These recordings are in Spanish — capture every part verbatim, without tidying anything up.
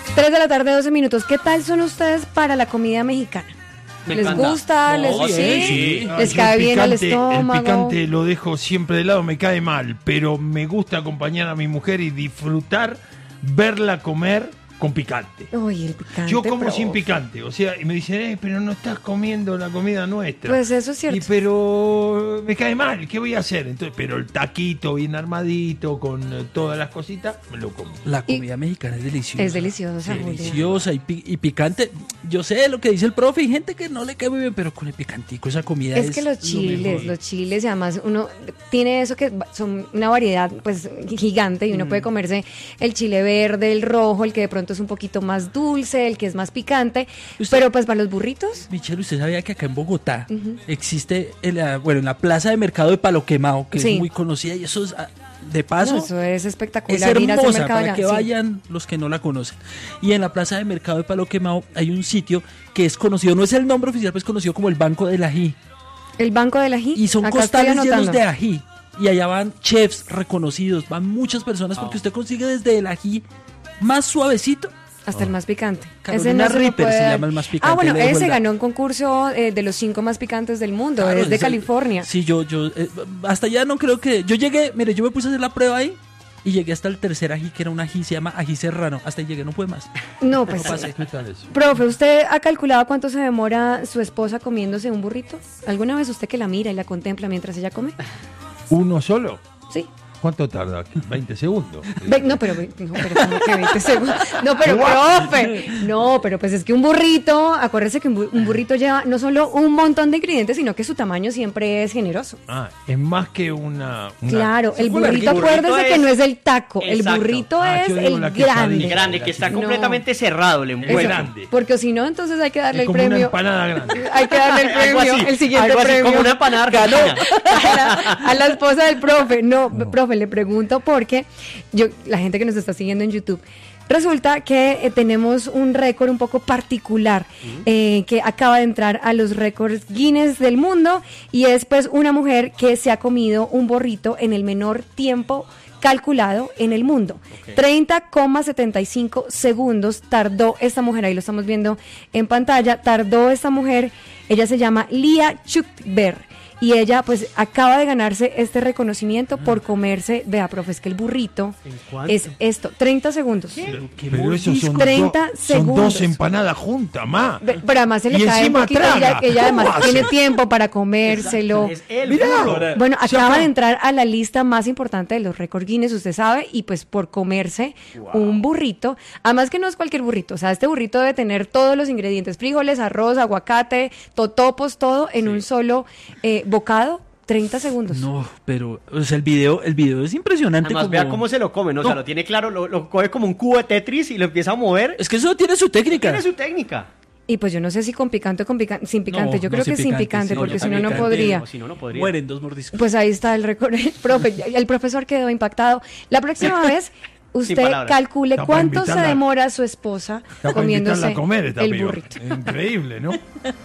tres de la tarde, doce minutos. ¿Qué tal son ustedes para la comida mexicana? Me ¿Les encanta. gusta? No, ¿Les, sí, sí? sí. ¿Les Yo cae el bien al picante- estómago? El picante lo dejo siempre de lado, me cae mal, pero me gusta acompañar a mi mujer y disfrutar verla comer con picante. Uy, el picante. Yo como pero- sin picante, o sea, y me dicen, eh, pero no estás comiendo la comida nuestra. Pues eso es cierto. Y pero me cae mal, ¿qué voy a hacer? Entonces, pero el taquito bien armadito, con eh, todas las cositas, me lo como. La Y- comida mexicana es deliciosa. Es deliciosa, Julián. Deliciosa y, pi- y picante. Yo sé lo que dice el profe, hay gente que no le cae muy bien, pero con el picantico esa comida es Es que los lo chiles, mejor. los chiles, y además uno tiene eso que son una variedad pues gigante y uno Mm. puede comerse el chile verde, el rojo, el que de pronto es un poquito más dulce, el que es más picante, Usted- pero pues para los burritos, Michelle, ¿usted sabía que acá en Bogotá existe, en la, bueno, en la plaza de mercado de Palo Quemado, que Sí. es muy conocida, y eso es, ah, de paso, no, eso es espectacular. es ir a ese hermosa mercado para allá, que sí. vayan los que no la conocen. Y en la plaza de mercado de Palo Quemado hay un sitio que es conocido, no es el nombre oficial, pero es conocido como el Banco del Ají. El banco del ají. Y son acá estoy costales llenos anotando. de ají. Y allá van chefs reconocidos, van muchas personas, porque usted consigue desde el ají más suavecito. Hasta el más picante. Carolina no se lo Reaper puede se dar. llama el más picante, Ah, bueno, le dejo el ese dato. ganó un concurso eh, de los cinco más picantes del mundo, Claro, es de ese- California. Sí, yo, yo, eh, hasta allá no creo que. Yo llegué, mire, yo me puse a hacer la prueba ahí y llegué hasta el tercer ají, que era un ají, se llama ají serrano. Hasta ahí llegué, no pude más. No, pues. No pasé. ¿Qué tal eso? Profe, ¿usted ha calculado cuánto se demora su esposa comiéndose un burrito? ¿Alguna vez usted que la mira y la contempla mientras ella come? ¿Uno solo? Sí. ¿Cuánto tarda? veinte segundos. Ve- no, pero, ve- no, pero como que veinte segundos. No, pero profe. No, pero pues es que un burrito, acuérdese que un bu- un burrito lleva no solo un montón de ingredientes, sino que su tamaño siempre es generoso. Ah, es más que una... una- Claro, el Bueno, el burrito, burrito acuérdese es- que no es el taco, el Exacto. burrito Ah, es yo digo el la quesadilla. grande. El grande, que está No. completamente cerrado, le Es Eso, envuelve. grande. Porque si no, entonces hay que darle Es el como una premio. empanada grande. Hay que darle el Algo premio, así, el siguiente algo así, premio. como una empanada Ganó argentina. a la, a la esposa del profe. No, profe, le pregunto porque yo, la gente que nos está siguiendo en YouTube, resulta que eh, tenemos un récord un poco particular eh, que acaba de entrar a los récords Guinness del mundo, y es pues una mujer que se ha comido un burrito en el menor tiempo calculado en el mundo. treinta coma setenta y cinco segundos tardó esta mujer, ahí lo estamos viendo en pantalla, tardó esta mujer, ella se llama Lia Chukber. Y ella pues acaba de ganarse este reconocimiento por comerse, vea, profe, es que el burrito cuánto? es esto, treinta segundos. Pero, qué Pero esos son, treinta do- son segundos. dos empanadas juntas, más. Ve- Pero además se le Y cae un encima poquito, traga. ella, ella además ¿Cómo tiene hace? tiempo para comérselo. Es el Mirá. burro. Bueno, Se acaba acaba- de entrar a la lista más importante de los récords Guinness, usted sabe, y pues por comerse un burrito, además que no es cualquier burrito, o sea, este burrito debe tener todos los ingredientes, frijoles, arroz, aguacate, totopos, todo en un solo eh, bocado, treinta segundos. No, pero o sea, el video, el video es impresionante. Además, como- vea cómo se lo come, ¿no? O sea, No. lo tiene claro, lo, lo coge como un cubo de Tetris y lo empieza a mover. Es que eso tiene su técnica. Tiene su técnica. Y pues yo no sé si con picante o con picante, sin picante, No, yo no, creo sin que sin picante, picante, sí, porque yo si no, también no picante, podría. O si no, no podría. Mueren dos mordiscos. Pues ahí está el récord. Profe, ya- el profesor quedó impactado. La próxima vez, usted palabras. calcule Está para cuánto se invitarla. demora su esposa Está para comiéndose invitarla a comer esta el piba. burrito. Increíble, ¿no?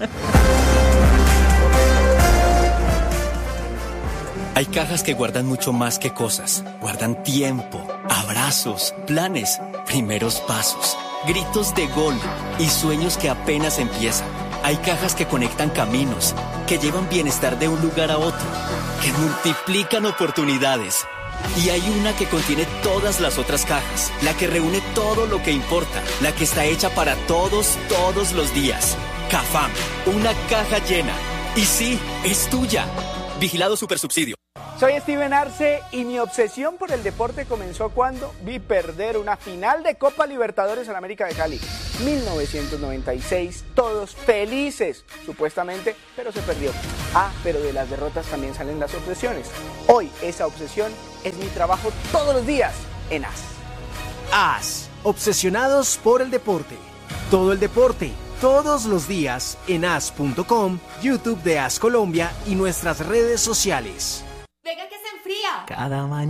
Hay cajas que guardan mucho más que cosas. Guardan tiempo, abrazos, planes, primeros pasos, gritos de gol y sueños que apenas empiezan. Hay cajas que conectan caminos, que llevan bienestar de un lugar a otro, que multiplican oportunidades. Y hay una que contiene todas las otras cajas, la que reúne todo lo que importa, la que está hecha para todos, todos los días. Cafam, una caja llena. Y sí, es tuya. Vigilado Supersubsidio. Soy Steven Arce y mi obsesión por el deporte comenzó cuando vi perder una final de Copa Libertadores en América de Cali. mil novecientos noventa y seis, todos felices, supuestamente, pero se perdió. Ah, pero de las derrotas también salen las obsesiones. Hoy esa obsesión es mi trabajo todos los días en A S. A S, obsesionados por el deporte. Todo el deporte, todos los días en A S punto com, YouTube de A S Colombia y nuestras redes sociales. Venga que se enfría. Cada mañana.